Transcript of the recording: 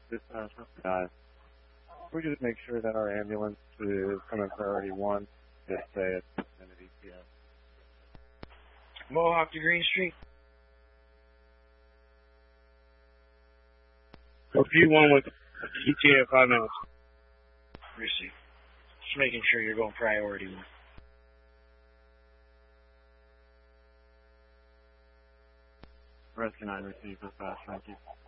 Dispatch, we just make sure that our ambulance is coming priority 1. Just say it's in the ETA. Mohawk to Green Street. P1 with ETA of 5 minutes. Receive. Just making sure you're going priority 1. Rescue 9 receive dispatch, thank you.